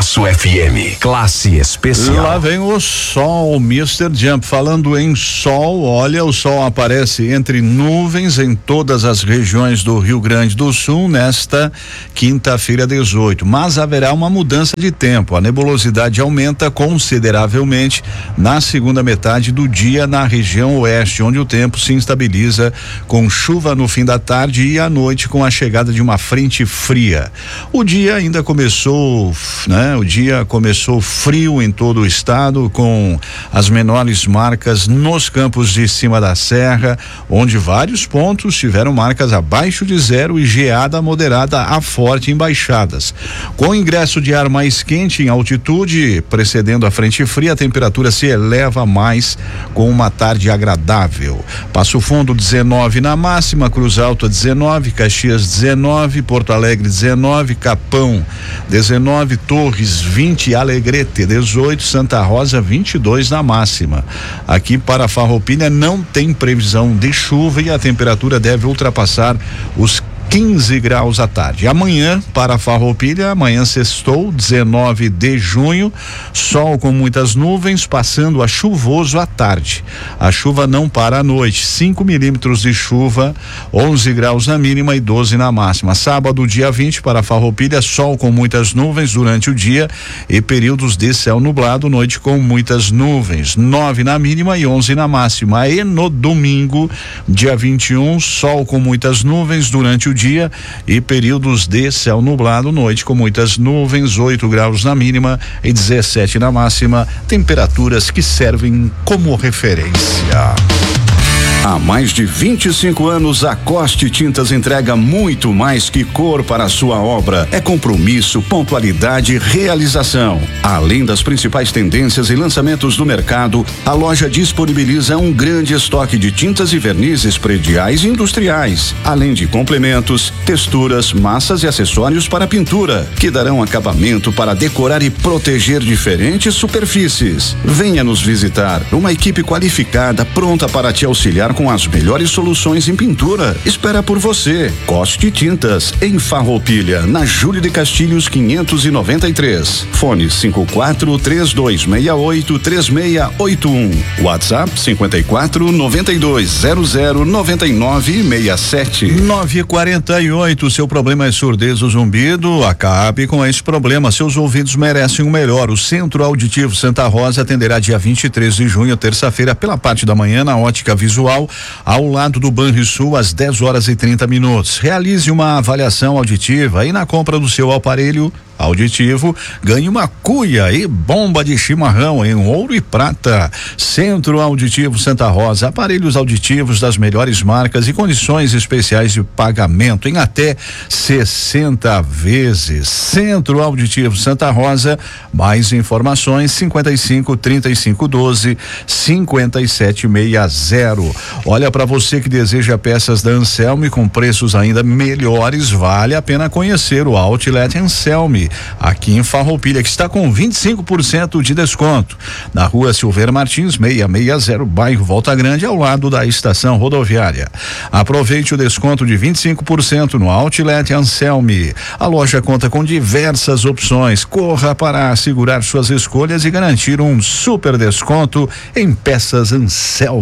Sucesso FM, classe especial. Lá vem o sol, Mr. Jump. Falando em sol, olha, o sol aparece entre nuvens em todas as regiões do Rio Grande do Sul nesta quinta-feira 18, mas haverá uma mudança de tempo. A nebulosidade aumenta consideravelmente na segunda metade do dia na região oeste, onde o tempo se instabiliza com chuva no fim da tarde e à noite com a chegada de uma frente fria. O dia ainda começou, né? O dia começou frio em todo o estado, com as menores marcas nos campos de cima da serra, onde vários pontos tiveram marcas abaixo de zero e geada moderada a forte em baixadas. Com o ingresso de ar mais quente em altitude, precedendo a frente fria, a temperatura se eleva mais com uma tarde agradável. Passo Fundo 19 na máxima, Cruz Alta 19, Caxias 19, Porto Alegre 19, Capão 19, Torres 20, Alegrete 18, Santa Rosa 22 na máxima. Aqui para Farroupilha não tem previsão de chuva e a temperatura deve ultrapassar os 15 graus à tarde. Amanhã para Farroupilha, amanhã sextou, 19 de junho, sol com muitas nuvens, passando a chuvoso à tarde. A chuva não para à noite, 5 milímetros de chuva, 11 graus na mínima e 12 na máxima. Sábado, dia 20 para Farroupilha, sol com muitas nuvens durante o dia e períodos de céu nublado, noite com muitas nuvens, 9 na mínima e 11 na máxima. E no domingo, dia 21, sol com muitas nuvens durante o dia e períodos de céu nublado, noite com muitas nuvens, 8 graus na mínima e 17 na máxima, temperaturas que servem como referência. Há mais de 25 anos, a Coste Tintas entrega muito mais que cor para a sua obra. É compromisso, pontualidade e realização. Além das principais tendências e lançamentos do mercado, a loja disponibiliza um grande estoque de tintas e vernizes prediais e industriais, além de complementos, texturas, massas e acessórios para pintura, que darão acabamento para decorar e proteger diferentes superfícies. Venha nos visitar. Uma equipe qualificada pronta para te auxiliar com as melhores soluções em pintura. Espera por você. Coste Tintas, em Farroupilha, na Júlio de Castilhos 593. Fone 54-3268-3681. WhatsApp 54-9200-9967. 9h48. Seu problema é surdez ou zumbido? Acabe com esse problema. Seus ouvidos merecem o melhor. O Centro Auditivo Santa Rosa atenderá dia 23 de junho, terça-feira, pela parte da manhã, na Ótica Visual, ao lado do Banrisul, às 10h30. Realize uma avaliação auditiva e na compra do seu aparelho auditivo, ganhe uma cuia e bomba de chimarrão em ouro e prata. Centro Auditivo Santa Rosa, aparelhos auditivos das melhores marcas e condições especiais de pagamento em até 60 vezes. Centro Auditivo Santa Rosa, mais informações 55-3512-5760. Olha, para você que deseja peças da Anselme com preços ainda melhores, vale a pena conhecer o Outlet Anselme aqui em Farroupilha, que está com 25% de desconto na Rua Silveira Martins 660, bairro Volta Grande, ao lado da estação rodoviária. Aproveite o desconto de 25% no Outlet Anselme. A loja conta com diversas opções. Corra para assegurar suas escolhas e garantir um super desconto em peças Anselme.